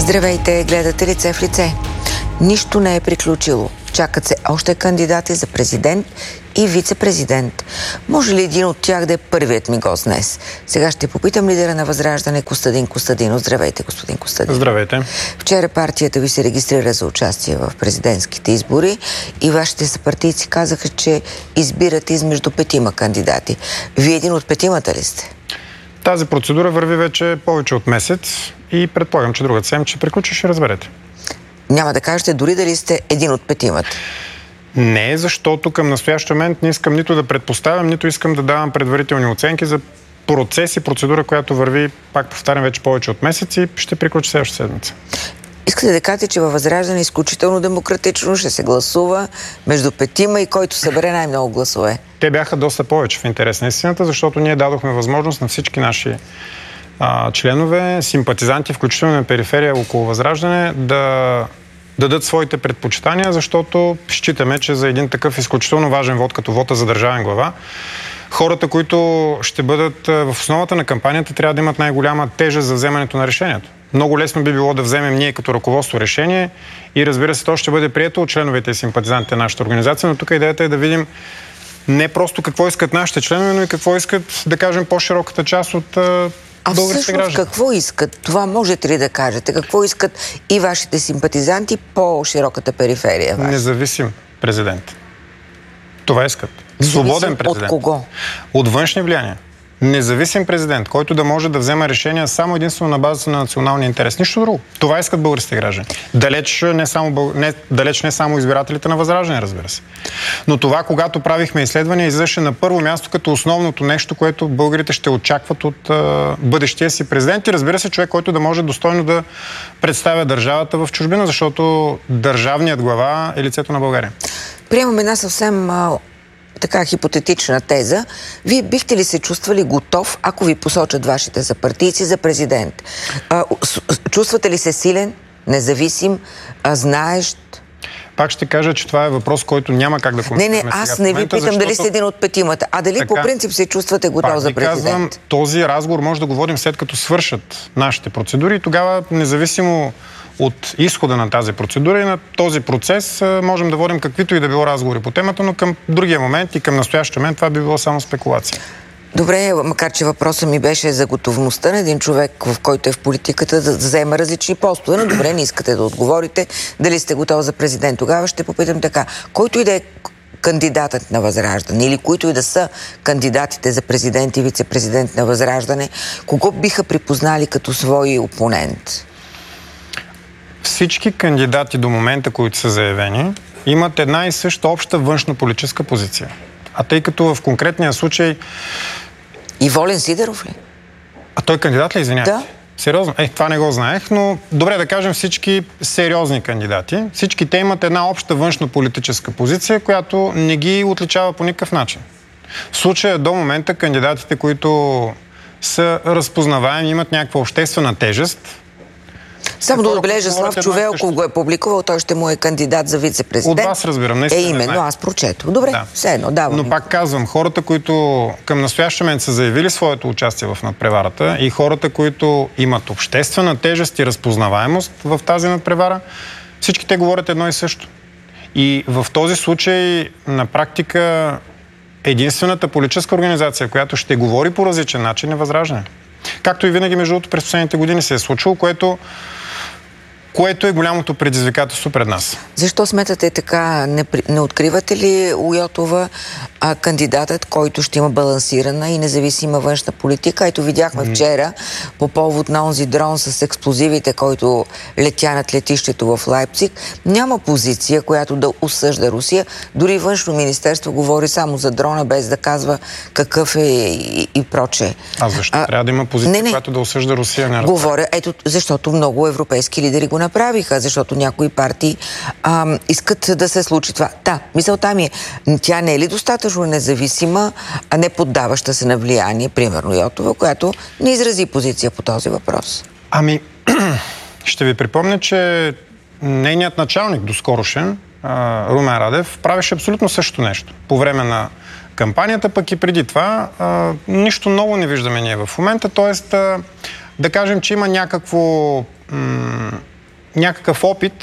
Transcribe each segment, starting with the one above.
Здравейте, гледате Лице в лице. Нищо не е приключило. Чакат се още кандидати за президент и вице-президент. Може ли един от тях да е първият ми гост днес? Сега ще попитам лидера на Възраждане Костадин Костадинов. Здравейте, господин Костадинов. Здравейте. Вчера партията ви се регистрира за участие в президентските избори и вашите съпартийци казаха, че избирате измежду 5 кандидати. Вие един от 5 ли сте? Тази процедура върви вече повече от месец и предполагам, че другата седмица ще приключи, ще разберете. Няма да кажете дори дали сте един от 5. Не, защото към настоящия момент не искам нито да предпоставям, нито искам да давам предварителни оценки за процес и процедура, която върви, пак повтарям, вече повече от месец и ще приключи следващата седмица. Искате да кажете, че във Възраждане изключително демократично ще се гласува между 5 и който събере най-много гласове? Те бяха доста повече в интерес на истината, защото ние дадохме възможност на всички наши членове, симпатизанти, включително на периферия около Възраждане, да дадат своите предпочитания, защото считаме, че за един такъв изключително важен вод, като вота за държавен глава, хората, които ще бъдат в основата на кампанията, трябва да имат най-голяма тежест за вземането на решението. Много лесно би било да вземем ние като ръководство решение и разбира се, то ще бъде прието от членовете и симпатизантите на нашата организация, но тук идеята е да видим не просто какво искат нашите членове, но и какво искат, да кажем, по-широката част от българските граждани. Какво искат? Това можете ли да кажете? Какво искат и вашите симпатизанти по-широката периферия? Независим президент. Това искат. Свободен президент. От кого? От външни влияния. Независим президент, който да може да взема решения само единствено на базата на националния интерес. Нищо друго. Това искат българските граждани. Далеч не само избирателите на Възраждане, разбира се. Но това, когато правихме изследвания, излизаше на първо място като основното нещо, което българите ще очакват от бъдещия си президент и разбира се, човек, който да може достойно да представя държавата в чужбина, защото държавният глава е лицето на България. Приемам една съвсем така хипотетична теза. Вие бихте ли се чувствали готов, ако ви посочат вашите съпартийци за президент? Чувствате ли се силен, независим, знаещ? Пак ще кажа, че това е въпрос, който няма как да коментираме. Не, аз не ви питам дали сте един от 5, а дали по принцип се чувствате готов за президент? Казвам, този разговор може да го водим след като свършат нашите процедури и тогава, независимо от изхода на тази процедура и на този процес можем да водим каквито и да било разговори по темата, но към другия момент и към настоящия момент това би било само спекулация. Добре, макар че въпросът ми беше за готовността на един човек, в който е в политиката, да взема различни постове, но добре, не искате да отговорите дали сте готов за президент. Тогава ще попитам така, който и да е кандидатът на Възраждане или които и да са кандидатите за президент и вице-президент на Възраждане, кого биха припознали като свой опонент? Всички кандидати до момента, които са заявени, имат една и съща обща външно-политическа позиция. А тъй като в конкретния случай... И Волен Сидеров ли? А той кандидат ли, извинявайте? Да. Сериозно? Това не го знаех, но добре да кажем всички сериозни кандидати. Всички те имат една обща външно-политическа позиция, която не ги отличава по никакъв начин. В случая до момента кандидатите, които са разпознаваеми, имат някаква обществена тежест. Само да отбележа, Слав Човелков го е публикувал, той ще му е кандидат за вице-президент. От вас разбирам, наистина. Именно, аз прочетох. Добре, да. Все едно, давам. Но пак казвам, хората, които към настоящия момент са заявили своето участие в надпреварата и хората, които имат обществена тежест и разпознаваемост в тази надпревара, всички те говорят едно и също. И в този случай, на практика, единствената политическа организация, която ще говори по различен начин, е Възраждане. Както и винаги, между другото, през последните години се е случило, което е голямото предизвикателство пред нас. Защо смятате така? Не откривате ли у Йотова кандидатът, който ще има балансирана и независима външна политика? Ето видяхме вчера по повод на онзи дрон с експлозивите, който летя над летището в Лайпциг. Няма позиция, която да осъжда Русия. Дори външно министерство говори само за дрона, без да казва какъв е и прочее. А защо трябва да има позиция, която да осъжда Русия? Говоря, ето, защото много европейски лидери го направиха, защото някои партии искат да се случи това. Да, мисълта ми е, тя не е ли достатъчно независима, а не поддаваща се на влияние, примерно Йотова, която не изрази позиция по този въпрос? Ще ви припомня, че нейният началник доскорошен, Румен Радев, правеше абсолютно същото нещо по време на кампанията, пък и преди това. Нищо ново не виждаме ние в момента, т.е. да кажем, че има някакво някакъв опит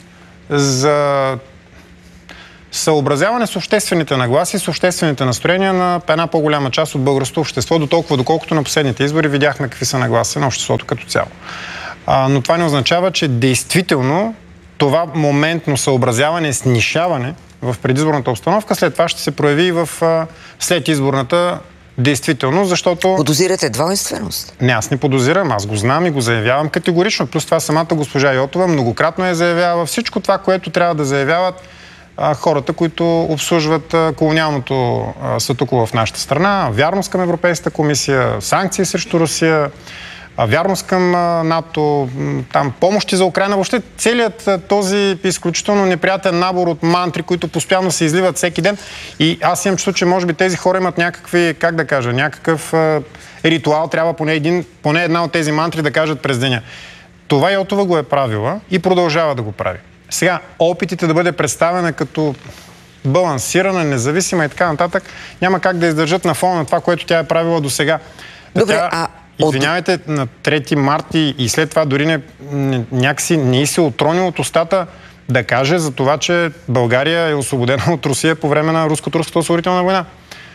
за съобразяване с обществените нагласи, с обществените настроения на една по-голяма част от българското общество, доколкото на последните избори видяхме какви са нагласи на обществото като цяло. Но това не означава, че действително това моментно съобразяване, снишаване в предизборната обстановка след това ще се прояви и в след изборната действително, защото... Подозирате двойственост? Не, аз не подозирам, аз го знам и го заявявам категорично. Плюс това самата госпожа Йотова многократно е заявява всичко това, което трябва да заявяват хората, които обслужват колониалното статукво в нашата страна. Вярност към Европейската комисия, санкции срещу Русия, вярност към НАТО, там помощи за Украйна. Въобще целият този изключително неприятен набор от мантри, които постоянно се изливат всеки ден. И аз имам чувство, че може би тези хора имат някакви, как да кажа, някакъв ритуал. Трябва поне една от тези мантри да кажат през деня. Това Йотова го е правила и продължава да го прави. Сега, опитите да бъде представена като балансирана, независима и така нататък, няма как да издържат на фона на това, което тя е правила до сега. Добре, извинявайте, на 3 март и след това дори някакси не се отрони от устата да каже за това, че България е освободена от Русия по време на руско-турската освободителна война.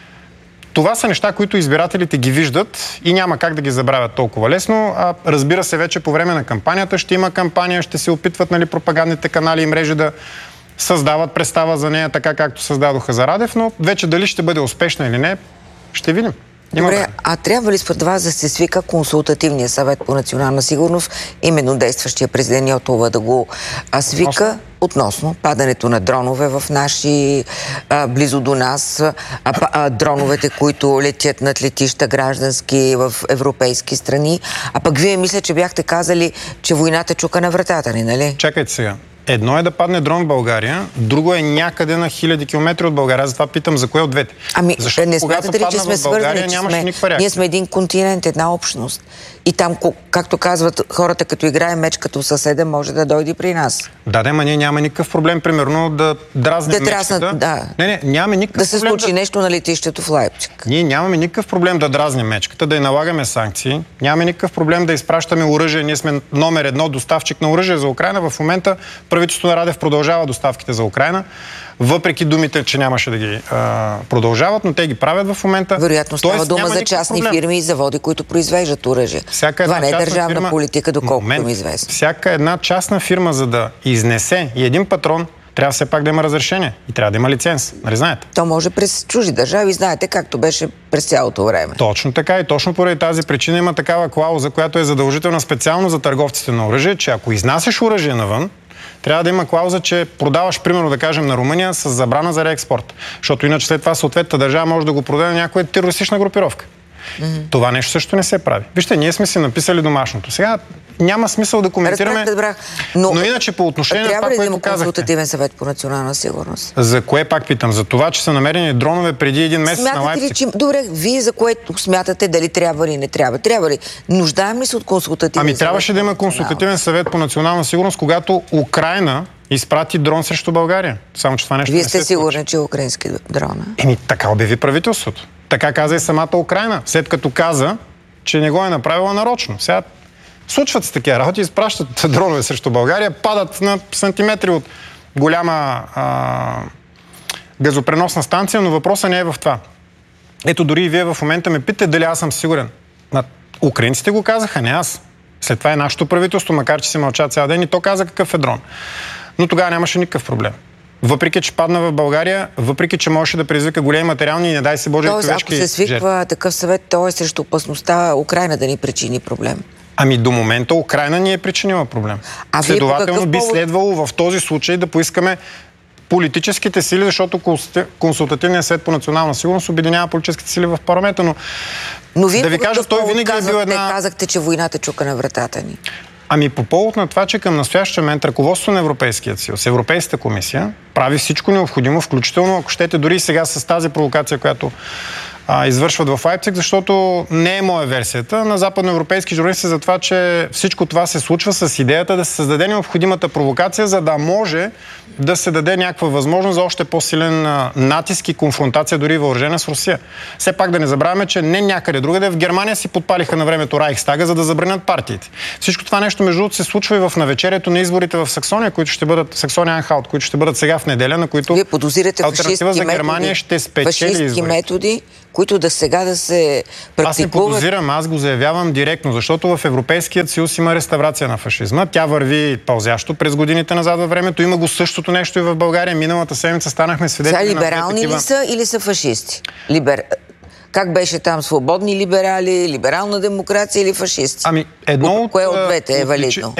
Това са неща, които избирателите ги виждат и няма как да ги забравят толкова лесно. Разбира се, вече по време на кампанията ще има кампания, ще се опитват пропагандните канали и мрежи да създават представа за нея, така както създадоха за Радев, но вече дали ще бъде успешна или не, ще видим. Добре, а трябва ли според вас да се свика консултативния съвет по национална сигурност, именно действащия президент Йотова да го свика относно падането на дронове в наши, близо до нас, дроновете, които летят над летища граждански в европейски страни, а пък вие мисля, че бяхте казали, че войната чука на вратата ни, нали? Чакайте сега. Едно е да падне дрон в България, друго е някъде на хиляди километри от България. Аз затова питам за кое от двете. Защото не смятате ли, че сме свързани, ние сме един континент, една общност. И там, както казват хората, като играе меч като съседа, може да дойде при нас. Да, ма ние няма никакъв проблем, примерно, да дразнем мечката. Не, нямаме никакъв проблем. Да се случи нещо на летището в Лайпциг. Ние нямаме никакъв проблем да дразнем мечката, да й налагаме санкции. Нямаме никакъв проблем да изпращаме оръжие. Ние сме номер 1 доставчик на оръжие за Украйна. В момента правителството на Радев продължава доставките за Украйна, въпреки думите, че нямаше да ги продължават, но те ги правят в момента. Вероятно става дума за частни фирми и заводи, които произвеждат оръжие. Това не е държавна политика, доколкото ми известно. Всяка една частна фирма, за да изнесе и един патрон, трябва все пак да има разрешение и трябва да има лиценз. Нали знаете? То може през чужди държави, знаете, както беше през цялото време. Точно така и точно поради тази причина има такава клауза, която е задължителна специално за търговците на оръжие, че ако изнасяш оръжие навън, трябва да има клауза, че продаваш, примерно, да кажем, на Румъния с забрана за реекспорт. Защото иначе след това съответната държава може да го продаде на някоя терористична групировка. Това нещо също не се прави. Вижте, ние сме си написали домашното. Сега няма смисъл да коментираме. Но иначе по отношение на това, което казахте. Трябва ли да има консултативен съвет по национална сигурност? За кое пак питам? За това, че са намерени дронове преди един месец на Лайпциг? Добре, вие за което смятате дали трябва или не трябва? Трябва ли? Нуждаем ли се от консултативен съвет? Трябваше да има консултативен съвет по национална сигурност, когато Украйна изпрати дрон срещу България. Само че това нещо Вие сте сигурни, че е украински дрон? Така обяви правителството. Така каза и самата Украйна, след като каза, че не го е направила нарочно. Сега случват се такива работи, изпращат дронове срещу България, падат на сантиметри от голяма газопреносна станция, но въпросът не е в това. Ето дори и вие в момента ме питате дали аз съм сигурен. Украинците го казаха, не аз. След това е нашето правителство, макар че се мълча цял ден и то каза какъв е дрон. Но тогава нямаше никакъв проблем. Въпреки, че падна в България, въпреки, че можеше да предизвика големи материални и не дай се Боже човешки жертви. Ако се свиква такъв съвет, то е срещу опасността Украйна да ни причини проблем. До момента Украйна ни е причинила проблем. Следователно би следвало в този случай да поискаме политическите сили, защото консултативният съвет по национална сигурност обединява политическите сили в парламента, но вие да ви кажа, той винаги е бил една... казахте, че войната чука на вратата ни. По повод на това, че към настоящия момент ръководството на Европейския съюз, Европейската комисия, прави всичко необходимо, включително, ако щете, дори и сега с тази провокация, която извършват в Лайпциг, защото не е моя версията на западноевропейски журналисти за това, че всичко това се случва с идеята да се създаде необходимата провокация, за да може да се даде някаква възможност за още по-силен натиск и конфронтация, дори въоръжена с Русия. Все пак да не забравяме, че не някъде другаде. В Германия си подпалиха на времето Райхстага, за да забранят партиите. Всичко това нещо, между другото, се случва и в навечерието на изборите в Саксония, които ще бъдат Саксония-Анхалт, които ще бъдат сега в неделя, на които Вие подозирате алтернатива за Германия ще спечели изборите. Методи, които сега да се практикуват. Аз не подозирам, аз го заявявам директно, защото в Европейският съюз има реставрация на фашизма. Тя върви пълзящо през годините назад във времето. Има го същото нещо и в България. Миналата седмица станахме свидетели на либерални ли са или са фашисти? Как беше там? Свободни либерали, либерална демокрация или фашисти? Кое от двете е валидно?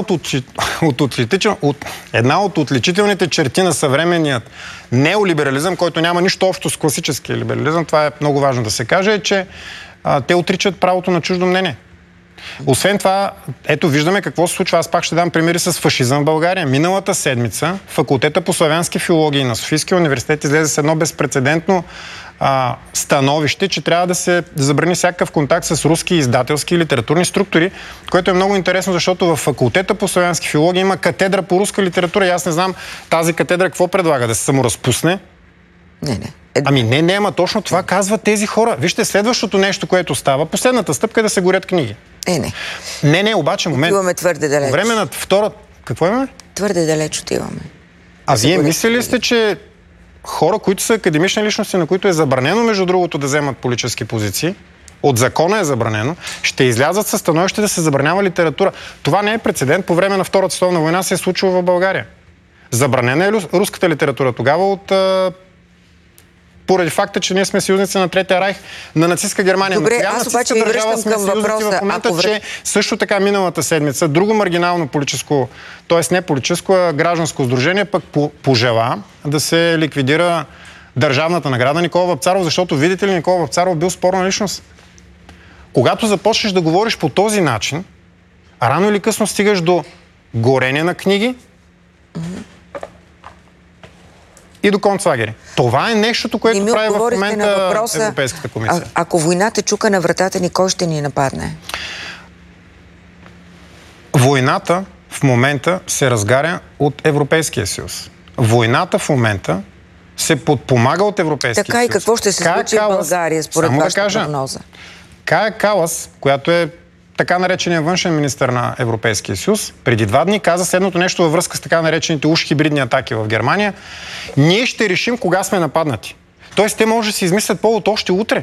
Една от отличителните черти на съвременният неолиберализъм, който няма нищо общо с класическия либерализъм, това е много важно да се каже, е, че те отричат правото на чуждо мнение. Освен това, ето виждаме какво се случва. Аз пак ще дам примери с фашизъм в България. Миналата седмица факултета по славянски филологии на Софийския университет излезе с едно безпрецедентно становище, че трябва да се забрани всякакъв контакт с руски издателски и литературни структури, което е много интересно, защото в факултета по славянски филология има катедра по руска литература и аз не знам тази катедра какво предлага, да се саморазпусне. Не. Ама точно това казват тези хора. Вижте, следващото нещо, което става, последната стъпка е да се горят книги. Не, обаче момент. Отиваме твърде далеч. Време на втора... Какво имаме? Твърде далеч отиваме. Вие мислили сте, че хора, които са академични личности, на които е забранено, между другото, да вземат политически позиции, от закона е забранено, ще излязат със становище да се забранява литература. Това не е прецедент. По време на Втората световна война се е случило в България. Забранена е руската литература тогава поради факта, че ние сме съюзници на Третия райх на нацистска Германия. Добре, аз обаче ви връщам към въпроса. В момента, че също така миналата седмица друго маргинално политическо, т.е. не политическо, а гражданско сдружение пък пожела да се ликвидира държавната награда Никола Вапцаров, защото, видите ли, Никола Вапцаров бил спорна личност. Когато започнеш да говориш по този начин, рано или късно стигаш до горене на книги, и до концлагери. Това е нещото, което прави в момента Европейската комисия. Ако войната чука на вратата ни, кой ще ни нападне? Войната в момента се разгаря от Европейския съюз. Войната в момента се подпомага от Европейския съюз. Така и какво ще се случи в България според вашата прогноза? Кая Калас, която е така наречения външен министър на Европейския съюз, преди 2 дни каза следното нещо във връзка с така наречените уж хибридни атаки в Германия. Ние ще решим кога сме нападнати. Тоест, те може да си измислят повод още утре.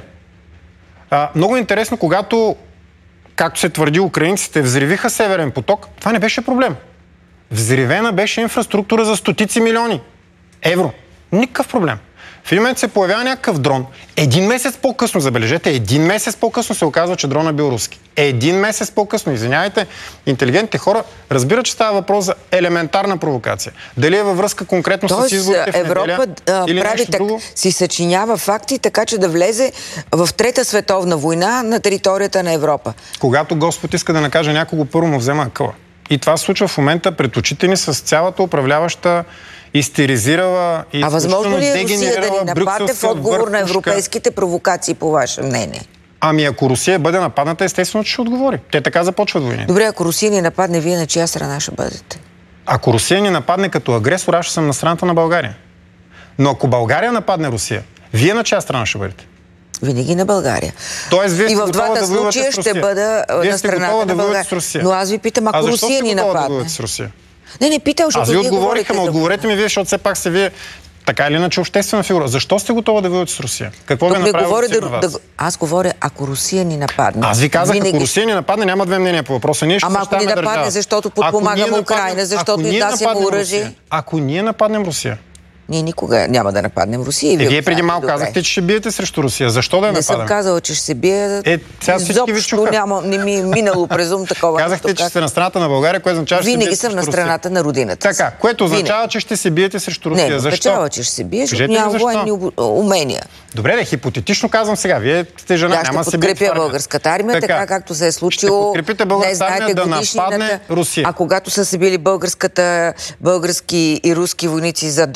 Много интересно, когато, както се твърди, украинците взривиха Северен поток, това не беше проблем. Взривена беше инфраструктура за стотици милиони евро. Никакъв проблем. В един момент се появява някакъв дрон. 1 месец по-късно, забележете, 1 месец по-късно се оказва, че дрона бил руски. 1 месец по-късно, извинявайте, интелигентните хора разбират, че става въпрос за елементарна провокация. Дали е във връзка конкретно с изборите в неделя или нещо друго? Си съчинява факти, така че да влезе в Трета световна война на територията на Европа. Когато Господ иска да накаже някого, първо му взема акъла. И това се случва в момента пред очите ни с цялата управляваща истеризирала и възможно ли е Русия да ни нападне в отговор на европейските провокации, по ваше мнение? Ако Русия бъде нападната, естествено, че ще отговори. Те така започват войни. Добре, ако Русия ни нападне, вие на чия страна ще бъдете? Ако Русия ни нападне като агресор, аз ще съм на страната на България. Но ако България нападне Русия, вие на чия страна ще бъдете? Винаги на България. Тоест, вие и в двата случая ще бъда на страната на България. Но аз ви питам, ако Русия ни нападне. Не, питам, защото аз ви отговорих, отговорете ми вие, защото все пак сте вие така или иначе обществена фигура. Защо сте готова да воювате с Русия? Какво ви направи Русия на вас? Аз говоря, ако Русия ни нападне. Аз ви казах, ако Русия ни нападне, няма две мнения по въпроса. Ние ще ако ни нападне, защото подпомагаме Украйна, защото изнасяме оръжие. Ако ние нападнем Русия. Ние никога няма да нападнем Русия. Вие преди малко казахте, че ще биете срещу Русия. Защо да я нападем? Не съм казала, че ще се бие. Изобщо не ми е минало през ум такова. Казахте, че сте на страната на България, което означава, че винаги съм на страната на родината. Така, което означава, че ще се биете срещу Русия. Не, означава, че ще се бие, защото няма военни умения. Добре, хипотетично казвам сега. Вие сте жена, няма да се биете. Ще подкрепя българската армия, така както се е случило. Ще подкрепите българската армия да нападне Русия. А когато са се били български и руски войници за Добруджа,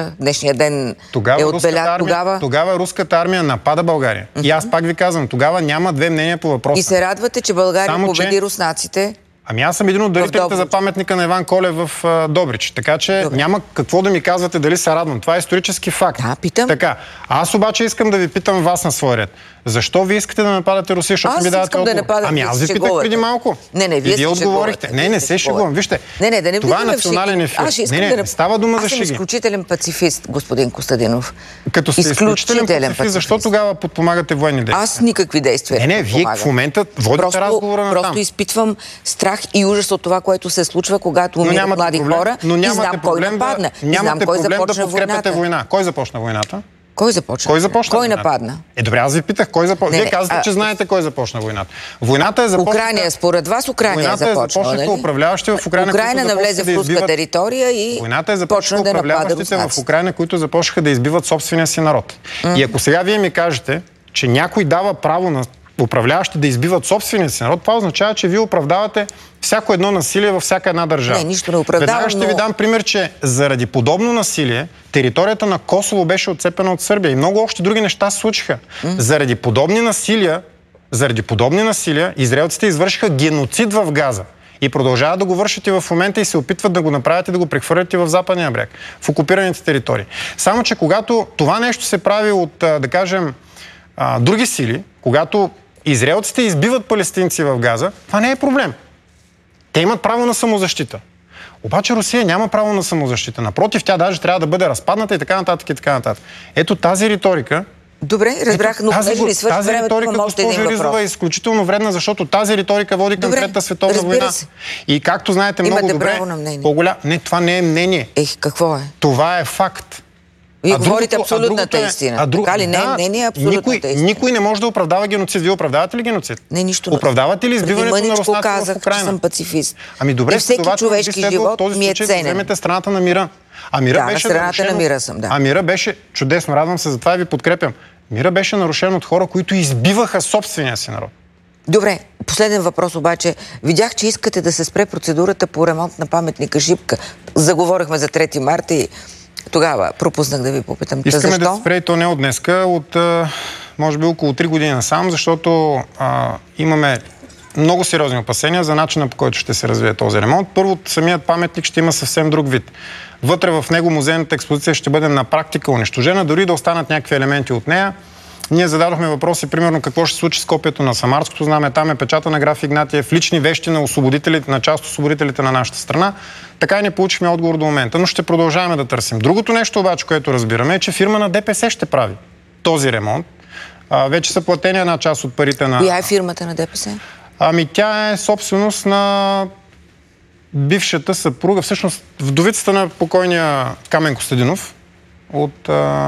Буча, днешния ден е отбелязан. Тогава руската армия напада България. И аз пак ви казвам, тогава няма две мнения по въпроса. И се радвате, че България победи руснаците? Ами аз съм един от дарителите за паметника на Иван Колев в Добрич. Така че няма какво да ми казвате дали се радвам. Това е исторически факт. Да, питам. Така. Аз обаче искам да ви питам вас на свой ред. Защо вие искате да нападате Русия, защото ми давате отговор? Ами аз ви питах преди малко. Вие отговорихте. Не се шегувам. Вижте, това е национален ефир. Не става дума за шеги. Аз съм изключителен пацифист, господин Костадинов. Като сте изключителен пацифист, защо тогава подпомагате военни действия? Аз никакви действия не вие в момента водите разговора на там. Просто изпитвам страх и ужас от това, което се случва, когато умират млади хора и знам кой нападна. Нямате проблем да подкрепяте война. Кой започна войната? Кой започна? Кой нападна? Добре, аз ви питах кой започна. Вие казвате, че знаете кой започна войната. Войната е започната... Украйна, според вас Украйна е започнала, нали? Управляващи в Украйна, Украйна навлезе в руска територия и войната е започна да напада руснаците в Украйна, които започнаха да избиват собствения си народ. И ако сега вие ми кажете, че някой дава право на управляващи да избиват собствения си народ, това означава, че вие оправдавате всяко едно насилие във всяка една държава. Не, нищо не оправдавам. Веднага ще ви дам пример, че заради подобно насилие територията на Косово беше отцепена от Сърбия и много още други неща се случиха. Заради подобни насилия израелците извършиха геноцид в Газа. И продължават да го вършат и в момента и се опитват да го направят и да го прехвърлят и в Западния бряг, в окупираните територии. Само че когато това нещо се прави от, да кажем, други сили, когато израелците избиват палестинци в Газа, това не е проблем. Те имат право на самозащита. Обаче Русия няма право на самозащита. Напротив, тя даже трябва да бъде разпадната и така нататък и така нататък. Ето тази риторика... Добре, разбрах, но понеже ни свърши времето, имам още един въпрос. Ризова е изключително вредна, защото тази риторика води към Третата световна война. И както знаете много добре... Не, това не е мнение. Какво е? Това е факт. Вие говорите абсолютната истина. Така ли? Не е мнение, абсолютната истина. Никой не може да оправдава геноцид. Вие оправдавате ли геноцид? Не, нищо. Оправдавате ли избиването на руснаците в Украйна? Че съм пацифист. Ами добре, всеки човешки живот ми е ценен. Вземете страната на мира. На страната на мира съм, да. А мира беше чудесно, радвам се, затова и ви подкрепям. Мира беше нарушен от хора, които избиваха собствения си народ. Добре, последен въпрос обаче. Видях, че искате да се спре процедурата по ремонт на паметника Шипка. Заговорихме за 3 марта и тогава пропуснах да ви попитам. Искаме да се спре и то не от днеска, от може би около 3 години насам, защото имаме много сериозни опасения за начина, по който ще се развие този ремонт. Първо, самият паметник ще има съвсем друг вид. Вътре в него музейната експозиция ще бъде на практика унищожена, дори да останат някакви елементи от нея. Ние зададохме въпроси, примерно, какво ще се случи с копието на Самарското знаме. Там е печата на граф Игнатиев, лични вещи на освободителите, на част от освободителите на нашата страна. Така и не получихме отговор до момента, но ще продължаваме да търсим. Другото нещо обаче, което разбираме, е, че фирма на ДПС ще прави този ремонт. Вече са платени една част от парите на... Коя е фирмата на ДПС? Ами тя е собственост на бившата съпруга, всъщност вдовицата на покойния Камен Костадинов от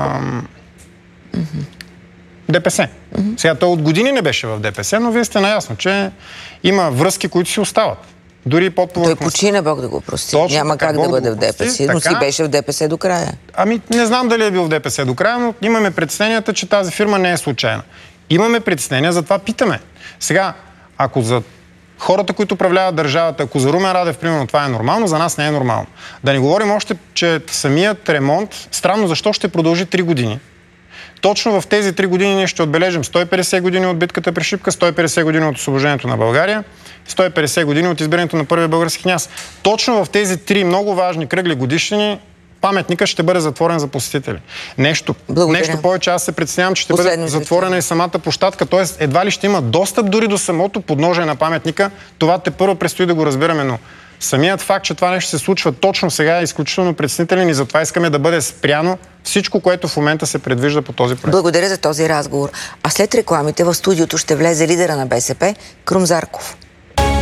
ДПС. Сега той от години не беше в ДПС, но вие сте наясно, че има връзки, които си остават. Дори под Той почина, Бог да го прости. Няма как да бъде в ДПС, но си беше в ДПС до края. Ами не знам дали е бил в ДПС до края, но имаме притесненията, че тази фирма не е случайна. Имаме притеснения, затова питаме. Сега, ако за хората, които управляват държавата, ако за Румен Радев, примерно, това е нормално, за нас не е нормално. Да не говорим още, че самият ремонт, странно защо ще продължи 3 години. Точно в тези 3 години ние ще отбележим 150 години от битката при Шипка, 150 години от освобождението на България, 150 години от избирането на първия български княз. Точно в тези 3 много важни кръгли годишнини паметникът ще бъде затворен за посетители. Нещо повече, аз се притеснявам, че ще бъде затворена и самата площадка, т.е. едва ли ще има достъп дори до самото подножие на паметника. Това тепърва предстои да го разбираме, но самият факт, че това нещо се случва точно сега е изключително притеснителен и затова искаме да бъде спряно всичко, което в момента се предвижда по този проект. Благодаря за този разговор. А след рекламите в студиото ще влезе лидера на БСП Крум Зарков.